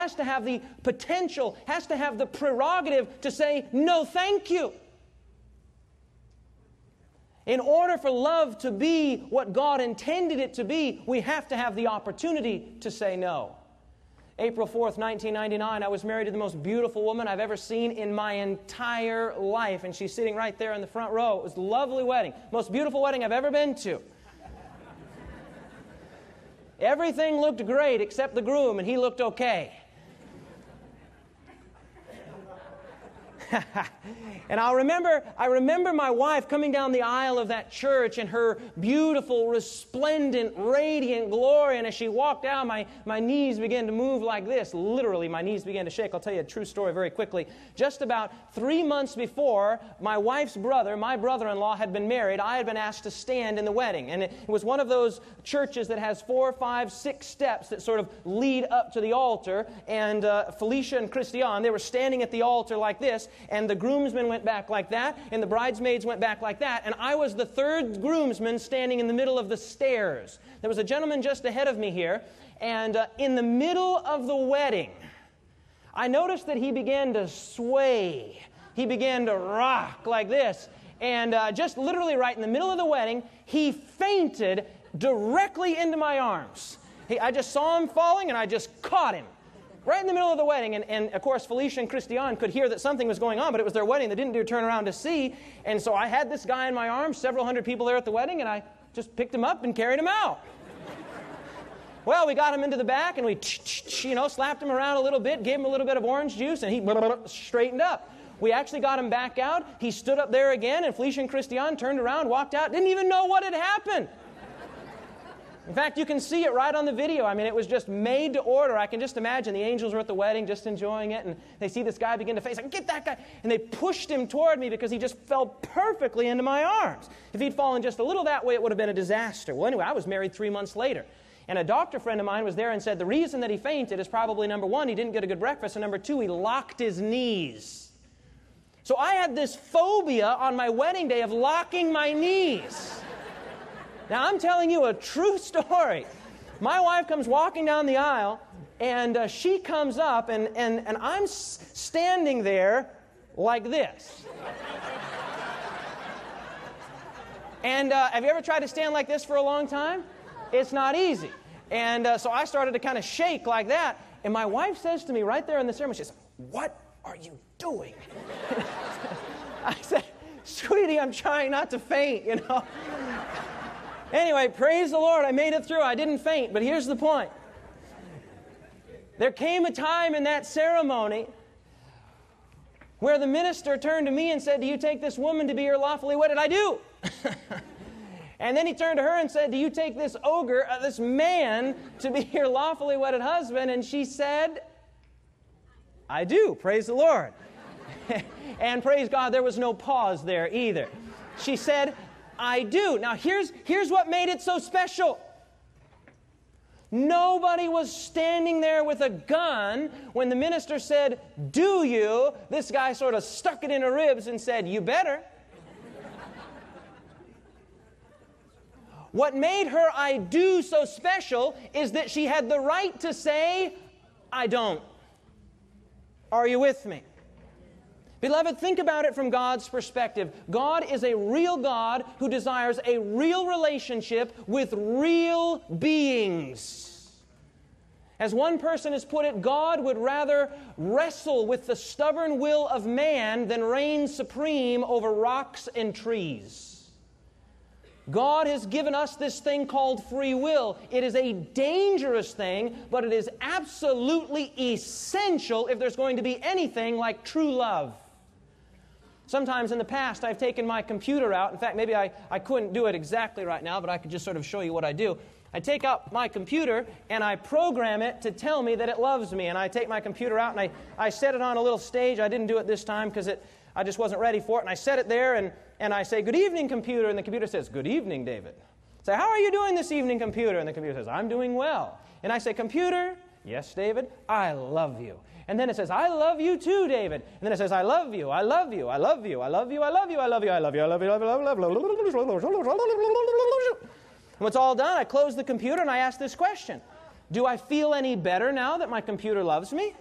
has to have the potential, has to have the prerogative to say, no, thank you. In order for love to be what God intended it to be, we have to have the opportunity to say no. April 4th, 1999, I was married to the most beautiful woman I've ever seen in my entire life, and she's sitting right there in the front row. It was a lovely wedding, most beautiful wedding I've ever been to. Everything looked great except the groom, and he looked okay. And I remember my wife coming down the aisle of that church in her beautiful, resplendent, radiant glory. And as she walked out, my knees began to move like this. Literally, my knees began to shake. I'll tell you a true story very quickly. Just about 3 months before, my wife's brother, my brother-in-law, had been married. I had been asked to stand in the wedding. And it was one of those churches that has 4, 5, 6 steps that sort of lead up to the altar. And Felicia and Christian, they were standing at the altar like this. And the groomsmen went back like that, and the bridesmaids went back like that, and I was the third groomsman standing in the middle of the stairs. There was a gentleman just ahead of me here, and in the middle of the wedding, I noticed that he began to sway. He began to rock like this, and just literally right in the middle of the wedding, he fainted directly into my arms. I just saw him falling, and I just caught him. Right in the middle of the wedding, and of course Felicia and Christian could hear that something was going on, but it was their wedding. They didn't dare turn around to see, and so I had this guy in my arms, several hundred people there at the wedding, and I just picked him up and carried him out. Well, we got him into the back, and we slapped him around a little bit, gave him a little bit of orange juice, and he straightened up. We actually got him back out. He stood up there again, and Felicia and Christian turned around, walked out, didn't even know what had happened. In fact, you can see it right on the video. I mean, it was just made to order. I can just imagine the angels were at the wedding just enjoying it, and they see this guy begin to face, like, get that guy. And they pushed him toward me because he just fell perfectly into my arms. If he'd fallen just a little that way, it would have been a disaster. Well, anyway, I was married 3 months later. And a doctor friend of mine was there and said the reason that he fainted is probably, number one, he didn't get a good breakfast, and number two, he locked his knees. So I had this phobia on my wedding day of locking my knees. Now, I'm telling you a true story. My wife comes walking down the aisle, and she comes up, and I'm standing there like this. And have you ever tried to stand like this for a long time? It's not easy. And so I started to kind of shake like that, and my wife says to me right there in the ceremony, she says, "What are you doing?" I said, "Sweetie, I'm trying not to faint, you know." Anyway, praise the Lord, I made it through. I didn't faint, but here's the point. There came a time in that ceremony where the minister turned to me and said, "Do you take this woman to be your lawfully wedded?" "I do." And then he turned to her and said, "Do you take this ogre, this man, to be your lawfully wedded husband?" And she said, "I do." Praise the Lord. And praise God, there was no pause there either. She said, "I do." Now, here's what made it so special. Nobody was standing there with a gun when the minister said, "Do you?" This guy sort of stuck it in her ribs and said, "You better." What made her "I do" so special is that she had the right to say, "I don't." Are you with me? Beloved, think about it from God's perspective. God is a real God who desires a real relationship with real beings. As one person has put it, God would rather wrestle with the stubborn will of man than reign supreme over rocks and trees. God has given us this thing called free will. It is a dangerous thing, but it is absolutely essential if there's going to be anything like true love. Sometimes in the past, I've taken my computer out. In fact, maybe I couldn't do it exactly right now, but I could just sort of show you what I do. I take out my computer, and I program it to tell me that it loves me. And I take my computer out, and I set it on a little stage. I didn't do it this time because I just wasn't ready for it. And I set it there, and I say, "Good evening, computer." And the computer says, "Good evening, David." I say, "How are you doing this evening, computer?" And the computer says, "I'm doing well." And I say, "Computer," "Yes, David, I love you." And then it says, "I love you too, David." And then it says, "I love you, I love you, I love you, I love you, I love you, I love you, I love you, I love you, I love you, I love you." And when it's all done, I close the computer and I ask this question. Do I feel any better now that my computer loves me?